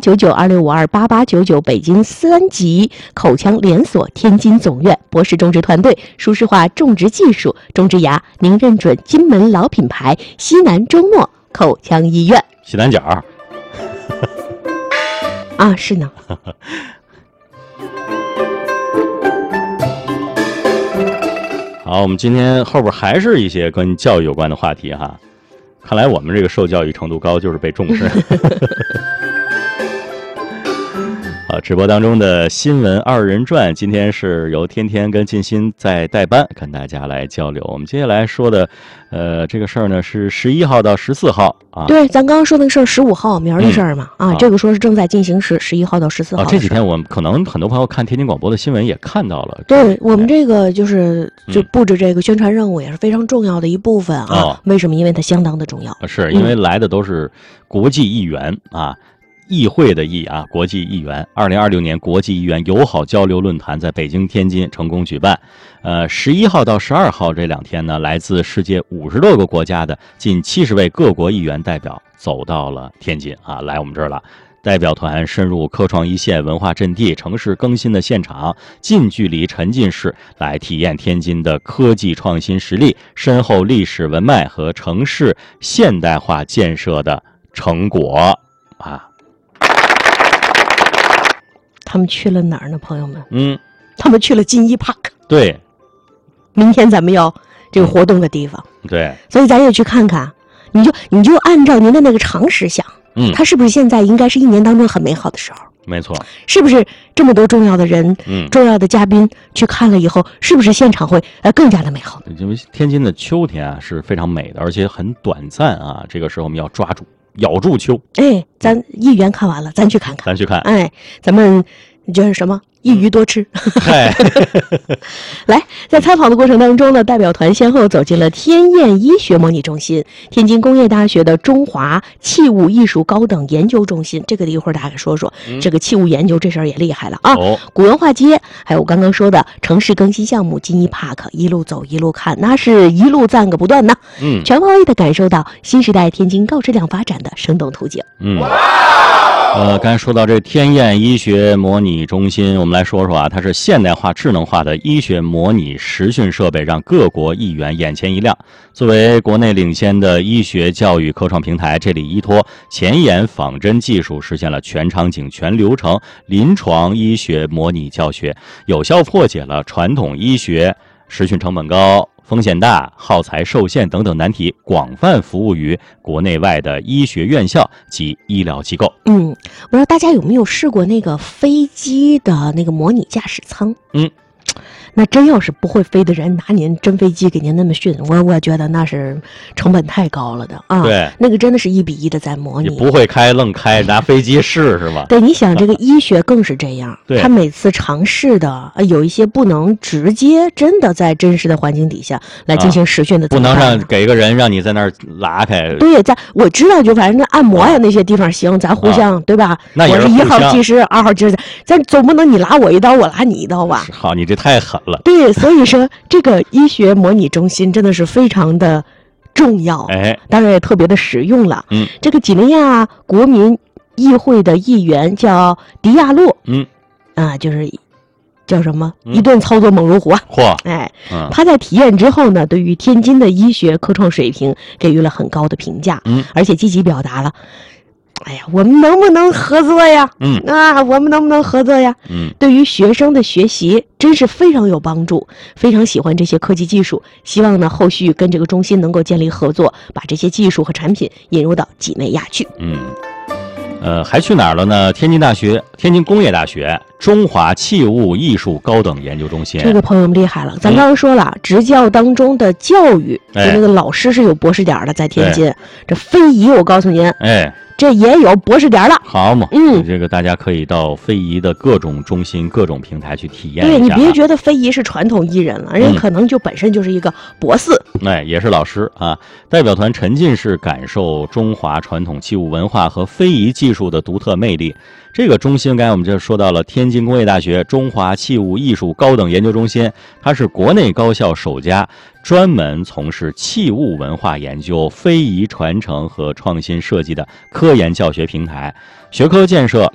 889926528899，北京3级口腔连锁天津总院博士种植团队，舒适化种植技术，种植牙您认准金门老品牌西南周诺口腔医院。 西南角啊，是呢。 好，我们今天后边还是一些跟教育有关的话题哈。看来我们这个受教育程度高，就是被重视。好，直播当中的新闻二人转，今天是由天天跟静心在代班，跟大家来交流。我们接下来说的，这个事儿呢是11号到14号啊。 对，咱刚刚说那个事儿15号明儿的事儿嘛，这个说是正在进行时，11号到14号。 这几天我们可能很多朋友看天津广播的新闻也看到了。 对，我们这个就布置这个宣传任务也是非常重要的一部分啊。为什么？因为它相当的重要。 是因为来的都是国际议员啊。议会的议啊，国际议员，2026年国际议员友好交流论坛在北京、天津成功举办。11号到12号这2天呢，来自世界50多个国家的近70位各国议员代表走到了天津啊，来我们这儿了。代表团深入科创一线、文化阵地、城市更新的现场，近距离沉浸式来体验天津的科技创新实力、深厚历史文脉和城市现代化建设的成果啊。 他们去了哪儿呢，朋友们？他们去了金一 Park。 对， 明天咱们要这个活动的地方。 对， 所以咱也去看看。你就按照您的那个常识想，它是不是现在应该是一年当中很美好的时候？ 没错。 是不是这么多重要的人，重要的嘉宾去看了以后，是不是现场会更加的美好？ 因为天津的秋天啊是非常美的，而且很短暂啊。这个时候我们要抓住。咬住秋， 咱议员看完了，咱去看看， 咱去看， 咱们就是什么一鱼多吃。来，在采访的过程当中呢，代表团先后走进了天燕医学模拟中心、天津工业大学的中华器物艺术高等研究中心。这个一会儿大概说说，这个器物研究这事儿也厉害了啊！古文化街，还有我刚刚说的城市更新项目金一 Park， 一路走一路看，那是一路赞个不断呢。全方位的感受到新时代天津高质量发展的生动图景。 刚才说到这天燕医学模拟中心，我们来说说啊，它是现代化、智能化的医学模拟实训设备，让各国议员眼前一亮。作为国内领先的医学教育科创平台，这里依托前沿仿真技术，实现了全场景、全流程临床医学模拟教学，有效破解了传统医学实训成本高、风险大、耗材受限等等难题，广泛服务于国内外的医学院校及医疗机构。 不知道大家有没有试过那个飞机的那个模拟驾驶舱？那真要是不会飞的人拿您真飞机给您那么训，我觉得那是成本太高了的啊。 对， 那个真的是1比1的在模拟。 你不会开愣开，拿飞机试是吧？ 对，你想这个医学更是这样，他每次尝试的有一些不能直接真的在真实的环境底下来进行实训的， 不能让给一个人让你在那儿拉开。 对，我知道，就反正那按摩呀那些地方行，咱互相对吧？ 那也是我是1号技师，2号技师，咱总不能你拉我一刀，我拉你一刀吧？ 好，你这太狠了。 对，所以说这个医学模拟中心真的是非常的重要，当然也特别的实用了。这个几内亚国民议会的议员叫迪亚洛，就是叫什么一顿操作猛如虎啊！他在体验之后呢，对于天津的医学科创水平给予了很高的评价，而且积极表达了。我们能不能合作呀？我们能不能合作呀？对于学生的学习真是非常有帮助，非常喜欢这些科技技术，希望呢后续跟这个中心能够建立合作，把这些技术和产品引入到几内亚去。 还去哪儿了呢？天津大学、天津工业大学中华器物艺术高等研究中心。 这个朋友们厉害了，咱刚刚说了，职教当中的教育，就那个老师是有博士点的，在天津。这非遗，我告诉您，这也有博士点了。 好嘛，这个大家可以到非遗的各种中心、各种平台去体验一下。 对，你别觉得非遗是传统艺人了，人可能就本身就是一个博士， 也是老师啊。代表团沉浸式感受中华传统器物文化和非遗技术的独特魅力。这个中心刚才我们就说到了天津工业大学中华器物艺术高等研究中心，它是国内高校首家专门从事器物文化研究、非遗传承和创新设计的科研教学平台，学科建设